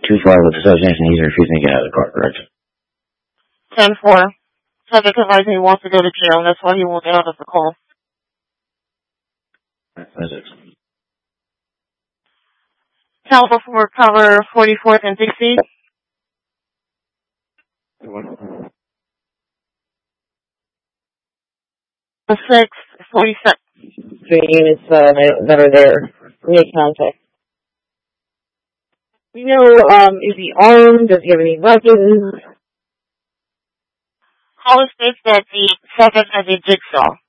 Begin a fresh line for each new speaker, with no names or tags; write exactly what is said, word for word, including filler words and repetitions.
too far with the association. He's refusing to get out of the car, correct?
ten four. Subject advising he wants to go to jail, and that's why he won't get out of the call.
That's it.
Council for cover forty-fourth and sixty. six forty-seven.
Three units uh, that are there. Make contact. You know, um, is he armed? Does he have any weapons?
Caller states that the suspect has a jigsaw.